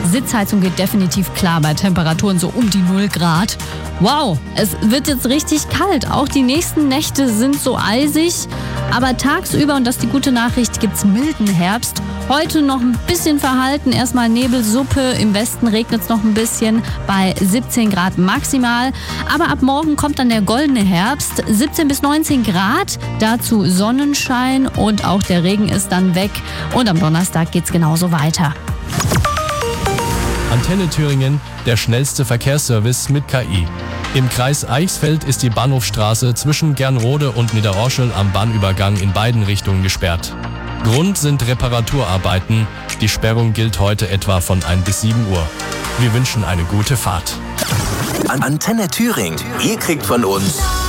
Sitzheizung geht definitiv klar bei Temperaturen so um die 0 Grad. Wow, es wird jetzt richtig kalt. Auch die nächsten Nächte sind so eisig. Aber tagsüber, und das ist die gute Nachricht, gibt's milden Herbst. Heute noch ein bisschen verhalten, erstmal Nebelsuppe. Im Westen regnet es noch ein bisschen bei 17 Grad maximal. Aber ab morgen kommt dann der goldene Herbst, 17 bis 19 Grad. Dazu Sonnenschein und auch der Regen ist dann weg. Und am Donnerstag geht's genauso weiter. Antenne Thüringen, der schnellste Verkehrsservice mit KI. Im Kreis Eichsfeld ist die Bahnhofstraße zwischen Gernrode und Niederorschel am Bahnübergang in beiden Richtungen gesperrt. Grund sind Reparaturarbeiten. Die Sperrung gilt heute etwa von 1 bis 7 Uhr. Wir wünschen eine gute Fahrt. Antenne Thüringen. Ihr kriegt von uns